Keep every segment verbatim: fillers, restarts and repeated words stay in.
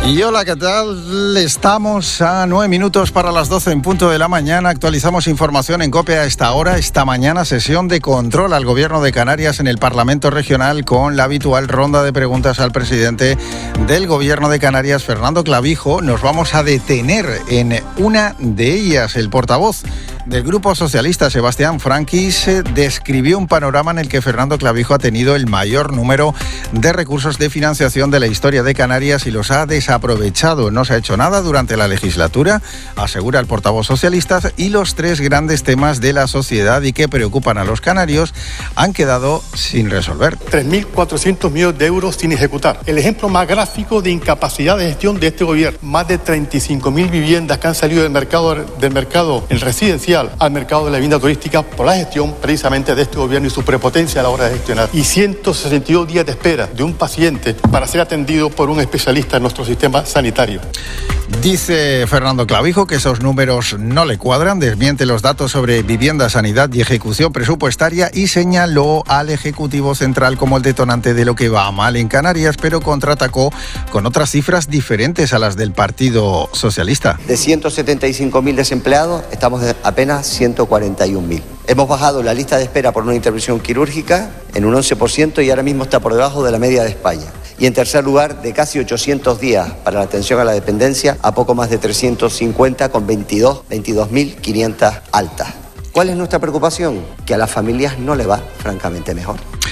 Y hola, ¿qué tal? Estamos a nueve minutos para las doce en punto de la mañana. Actualizamos información en COPE a esta hora. Esta mañana sesión de control al Gobierno de Canarias en el Parlamento Regional con la habitual ronda de preguntas al presidente del Gobierno de Canarias, Fernando Clavijo. Nos vamos a detener en una de ellas. El portavoz del Grupo Socialista, Sebastián Franquis, describió un panorama en el que Fernando Clavijo ha tenido el mayor número de recursos de financiación de la historia de Canarias y los ha desaprovechado. No se ha hecho nada durante la legislatura, asegura el portavoz socialista, y los tres grandes temas de la sociedad y que preocupan a los canarios han quedado sin resolver. tres mil cuatrocientos millones de euros sin ejecutar. El ejemplo más gráfico de incapacidad de gestión de este gobierno. Más de treinta y cinco mil viviendas que han salido del mercado, del mercado el residencial al mercado de la vivienda turística por la gestión precisamente de este gobierno y su prepotencia a la hora de gestionar. Y ciento sesenta y dos días de espera de un paciente para ser atendido por un especialista en nuestro sistema sanitario. Dice Fernando Clavijo que esos números no le cuadran, desmiente los datos sobre vivienda, sanidad y ejecución presupuestaria y señaló al Ejecutivo Central como el detonante de lo que va mal en Canarias, pero contraatacó con otras cifras diferentes a las del Partido Socialista. De ciento setenta y cinco mil desempleados, estamos de apenas ciento cuarenta y un mil. Hemos bajado la lista de espera por una intervención quirúrgica en un once por ciento y ahora mismo está por debajo de la media de España. Y en tercer lugar, de casi ochocientos días para la atención a la dependencia a poco más de trescientos cincuenta con veintidós mil quinientos altas. ¿Cuál es nuestra preocupación? Que a las familias no le va francamente mejor.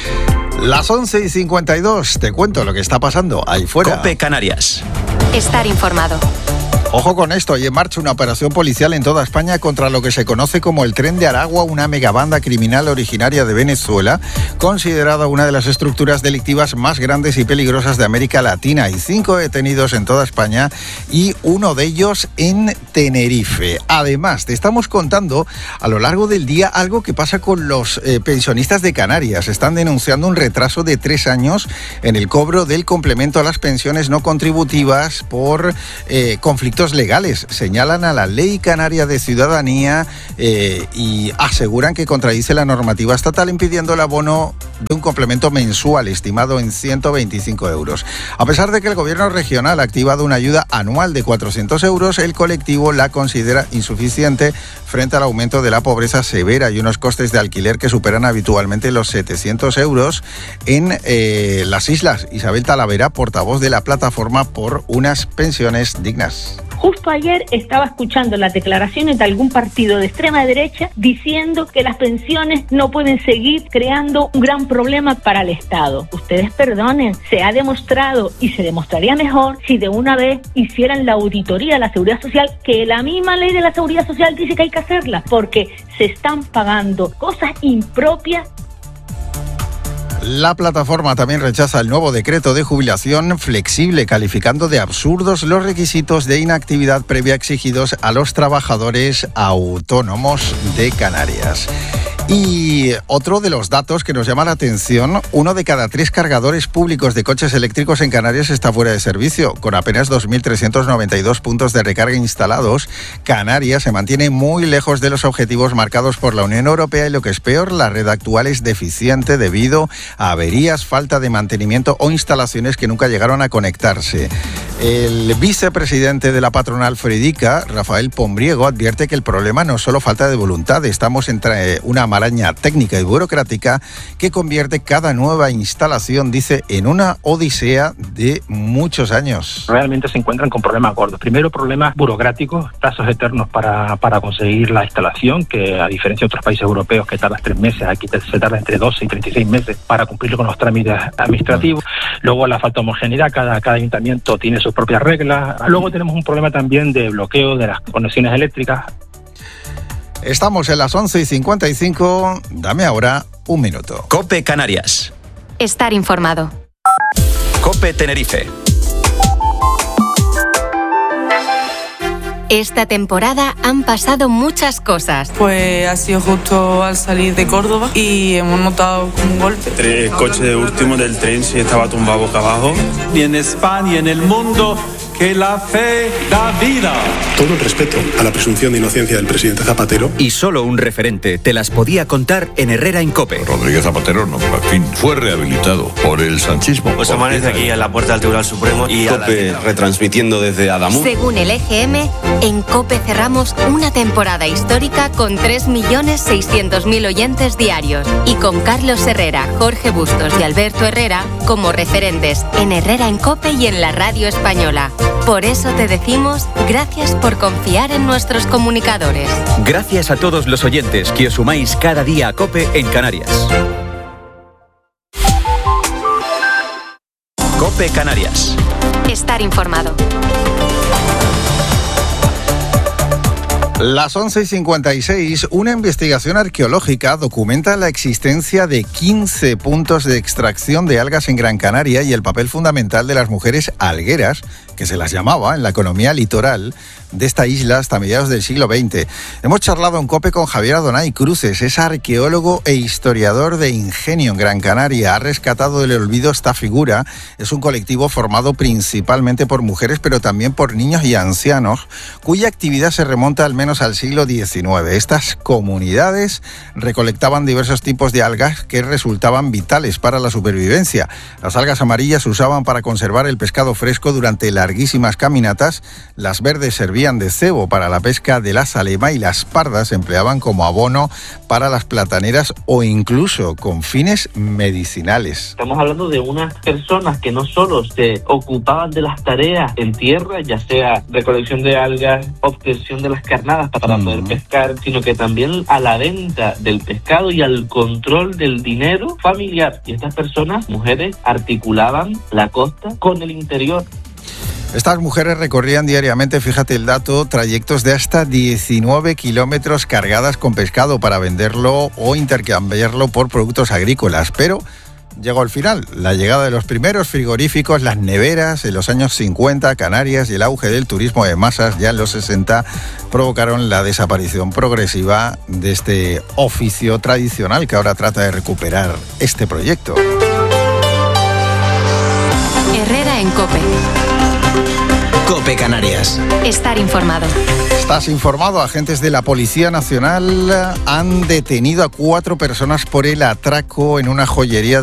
Las once y cincuenta y dos, te cuento lo que está pasando ahí fuera. COPE Canarias. Estar informado. Ojo con esto, hay en marcha una operación policial en toda España contra lo que se conoce como el Tren de Aragua, una megabanda criminal originaria de Venezuela, considerada una de las estructuras delictivas más grandes y peligrosas de América Latina. Hay cinco detenidos en toda España y uno de ellos en Tenerife. Además, te estamos contando a lo largo del día algo que pasa con los eh, pensionistas de Canarias. Están denunciando un retraso de tres años en el cobro del complemento a las pensiones no contributivas por eh, conflictos legales. Señalan a la Ley Canaria de Ciudadanía eh, y aseguran que contradice la normativa estatal impidiendo el abono de un complemento mensual estimado en ciento veinticinco euros. A pesar de que el gobierno regional ha activado una ayuda anual de cuatrocientos euros, el colectivo la considera insuficiente frente al aumento de la pobreza severa y unos costes de alquiler que superan habitualmente los setecientos euros en eh, las islas. Isabel Talavera, portavoz de la Plataforma por unas Pensiones Dignas. Justo ayer estaba escuchando las declaraciones de algún partido de extrema derecha diciendo que las pensiones no pueden seguir creando un gran problema para el Estado. Ustedes perdonen, se ha demostrado y se demostraría mejor si de una vez hicieran la auditoría de la Seguridad Social, que la misma ley de la Seguridad Social dice que hay que hacerla, porque se están pagando cosas impropias. La plataforma también rechaza el nuevo decreto de jubilación flexible, calificando de absurdos los requisitos de inactividad previa exigidos a los trabajadores autónomos de Canarias. Y otro de los datos que nos llama la atención, uno de cada tres cargadores públicos de coches eléctricos en Canarias está fuera de servicio. Con apenas dos mil trescientos noventa y dos puntos de recarga instalados, Canarias se mantiene muy lejos de los objetivos marcados por la Unión Europea y, lo que es peor, la red actual es deficiente debido a averías, falta de mantenimiento o instalaciones que nunca llegaron a conectarse. El vicepresidente de la patronal Fredica, Rafael Pombriego, advierte que el problema no es solo falta de voluntad, estamos entre una maraña técnica y burocrática que convierte cada nueva instalación, dice, en una odisea de muchos años. Realmente se encuentran con problemas gordos. Primero, problemas burocráticos, plazos eternos para, para conseguir la instalación, que a diferencia de otros países europeos que tardan tres meses, aquí se tarda entre doce y treinta y seis meses para cumplir con los trámites administrativos. Luego la falta de homogeneidad, cada, cada ayuntamiento tiene sus propias reglas. Luego tenemos un problema también de bloqueo de las conexiones eléctricas. Estamos en las once y cincuenta y cinco, dame ahora un minuto. COPE Canarias. Estar informado. COPE Tenerife. Esta temporada han pasado muchas cosas. Pues ha sido justo al salir de Córdoba y hemos notado como un golpe. El coche de último del tren sí estaba tumbado boca abajo. Y en España y en el mundo, que la fe da vida. Todo el respeto a la presunción de inocencia del presidente Zapatero. Y solo un referente te las podía contar en Herrera en COPE. Rodríguez Zapatero, no, al fin, fue rehabilitado por el sanchismo. Pues amanece aquí en la puerta del Tribunal Supremo y COPE la... retransmitiendo desde Adamú. Según el E G M, en COPE cerramos una temporada histórica con tres millones seiscientos mil oyentes diarios y con Carlos Herrera, Jorge Bustos y Alberto Herrera como referentes en Herrera en COPE y en la radio española. Por eso te decimos gracias por confiar en nuestros comunicadores. Gracias a todos los oyentes que os sumáis cada día a COPE en Canarias. COPE Canarias. Estar informado. Las once y cincuenta y seis, una investigación arqueológica documenta la existencia de quince puntos de extracción de algas en Gran Canaria y el papel fundamental de las mujeres algueras, que se las llamaba en la economía litoral de esta isla hasta mediados del siglo veinte. Hemos charlado en COPE con Javier Adonay Cruces, es arqueólogo e historiador de Ingenio en Gran Canaria. Ha rescatado del olvido esta figura. Es un colectivo formado principalmente por mujeres, pero también por niños y ancianos, cuya actividad se remonta al menos al siglo diecinueve. Estas comunidades recolectaban diversos tipos de algas que resultaban vitales para la supervivencia. Las algas amarillas se usaban para conservar el pescado fresco durante larguísimas caminatas, las verdes servían de cebo para la pesca de la salema y las pardas se empleaban como abono para las plataneras o incluso con fines medicinales. Estamos hablando de unas personas que no solo se ocupaban de las tareas en tierra, ya sea recolección de algas, obtención de las carnadas para poder pescar, sino que también a la venta del pescado y al control del dinero familiar. Y estas personas, mujeres, articulaban la costa con el interior. Estas mujeres recorrían diariamente, fíjate el dato, trayectos de hasta diecinueve kilómetros cargadas con pescado para venderlo o intercambiarlo por productos agrícolas. Pero llegó al final, la llegada de los primeros frigoríficos, las neveras en los años cincuenta, Canarias y el auge del turismo de masas ya en los sesenta provocaron la desaparición progresiva de este oficio tradicional que ahora trata de recuperar este proyecto. Herrera en COPE. COPE Canarias. Estar informado. Estás informado. Agentes de la Policía Nacional han detenido a cuatro personas por el atraco en una joyería